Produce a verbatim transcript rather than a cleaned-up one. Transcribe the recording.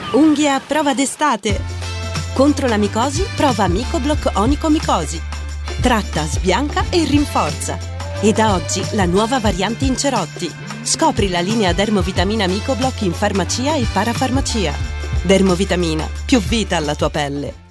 Unghie a prova d'estate. Contro la micosi, prova Micoblock onicomicosi. Tratta, sbianca e rinforza. E da oggi la nuova variante in cerotti. Scopri la linea Dermovitamina Micoblock in farmacia e parafarmacia. Dermovitamina, più vita alla tua pelle.